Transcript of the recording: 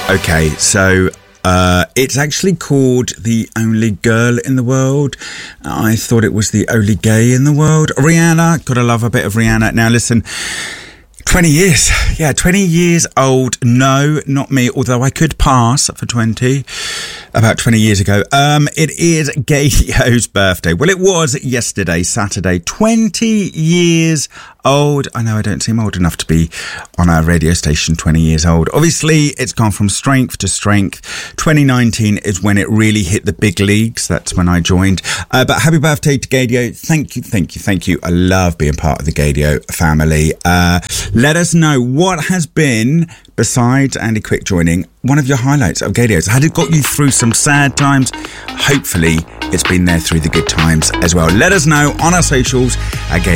Okay, so it's actually called The Only Girl in the World. I thought it was The Only Gay in the World. Rihanna, gotta love a bit of Rihanna. Now listen, 20 years. Yeah, 20 years old. No, not me, although I could pass for 20, about 20 years ago. It is Gayleo's birthday. Well, it was yesterday, Saturday, 20 years old. I know I don't seem old enough to be on our radio station 20 years old. Obviously, it's gone from strength to strength. 2019 is when it really hit the big leagues. That's when I joined. But happy birthday to Gayleo. Thank you. I love being part of the Gayleo family. Let us know what has been, besides Andy Quick joining, one of your highlights of Gayleo's. Had it got you through some sad times? Hopefully, it's been there through the good times as well. Let us know on our socials at Gayleo.